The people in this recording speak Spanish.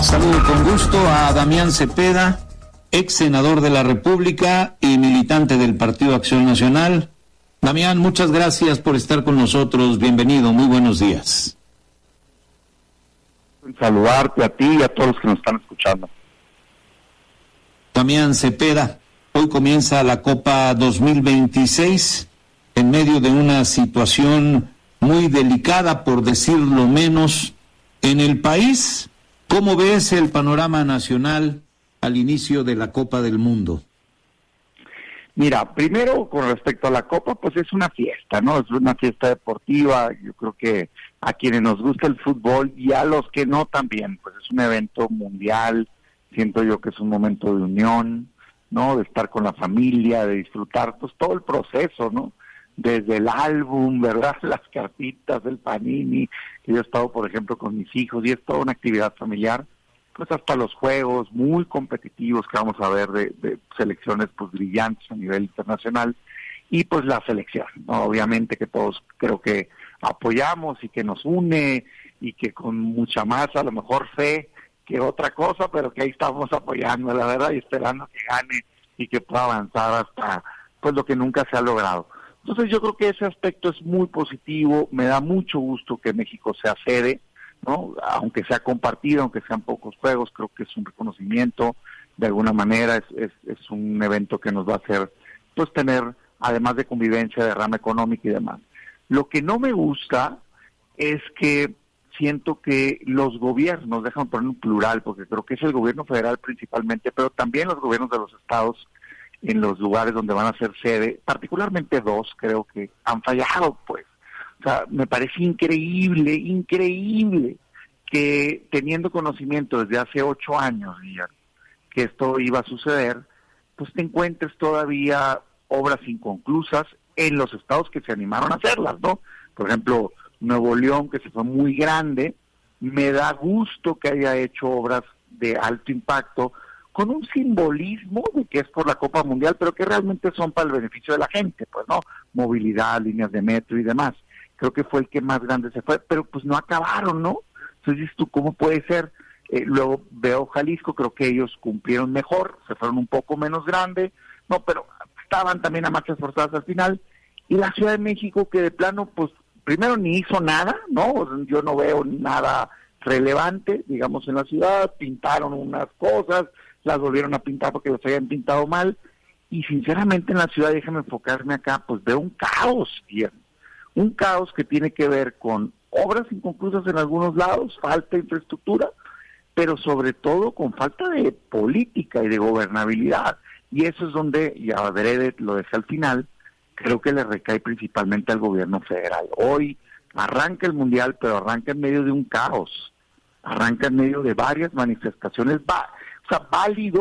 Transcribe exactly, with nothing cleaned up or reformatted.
Saludo con gusto a Damián Cepeda, ex senador de la República y militante del Partido Acción Nacional. Damián, muchas gracias por estar con nosotros. Bienvenido, muy buenos días. Saludarte a ti y a todos los que nos están escuchando. Damián Cepeda, hoy comienza la Copa dos mil veintiséis en medio de una situación muy delicada, por decirlo menos, en el país. ¿Cómo ves el panorama nacional al inicio de la Copa del Mundo? Mira, primero con respecto a la Copa, pues es una fiesta, ¿no? Es una fiesta deportiva. Yo creo que a quienes nos gusta el fútbol y a los que no también, pues es un evento mundial. Siento yo que es un momento de unión, ¿no? De estar con la familia, de disfrutar, pues todo el proceso, ¿no? Desde el álbum, ¿verdad? Las cartitas, el panini, que yo he estado, por ejemplo, con mis hijos, y es toda una actividad familiar, pues hasta los juegos muy competitivos que vamos a ver de, de selecciones pues brillantes a nivel internacional, y pues la selección, ¿no? Obviamente que todos creo que apoyamos y que nos une, y que con mucha más, a lo mejor fe que otra cosa, pero que ahí estamos apoyando, la verdad, y esperando que gane y que pueda avanzar hasta pues lo que nunca se ha logrado. Entonces yo creo que ese aspecto es muy positivo. Me da mucho gusto que México sea sede, ¿no? Aunque sea compartido, aunque sean pocos juegos, creo que es un reconocimiento, de alguna manera es, es, es un evento que nos va a hacer pues tener, además de convivencia, derrama económica y demás. Lo que no me gusta es que siento que los gobiernos, déjame poner un plural, porque creo que es el gobierno federal principalmente, pero también los gobiernos de los estados, en los lugares donde van a ser sede, particularmente dos, creo que han fallado, pues. O sea, me parece increíble, increíble que teniendo conocimiento desde hace ocho años, ya, que esto iba a suceder, pues te encuentres todavía obras inconclusas en los estados que se animaron a hacerlas, ¿no? Por ejemplo, Nuevo León, que se fue muy grande, me da gusto que haya hecho obras de alto impacto, con un simbolismo de que es por la Copa Mundial, pero que realmente son para el beneficio de la gente, pues, ¿no? Movilidad, líneas de metro y demás. Creo que fue el que más grande se fue, pero pues no acabaron, ¿no? Entonces dices tú, ¿cómo puede ser? Eh, luego veo Jalisco, creo que ellos cumplieron mejor, se fueron un poco menos grande, no, pero estaban también a marchas forzadas al final. Y la Ciudad de México, que de plano, pues, primero ni hizo nada, ¿no? Yo no veo nada relevante, digamos, en la ciudad. Pintaron unas cosas, las volvieron a pintar porque los habían pintado mal, y sinceramente en la ciudad, déjame enfocarme acá, pues veo un caos, bien, un caos que tiene que ver con obras inconclusas en algunos lados, falta de infraestructura, pero sobre todo con falta de política y de gobernabilidad, y eso es donde, y adrede lo dejé al final, creo que le recae principalmente al gobierno federal. Hoy arranca el Mundial, pero arranca en medio de un caos, arranca en medio de varias manifestaciones, va, o sea, válido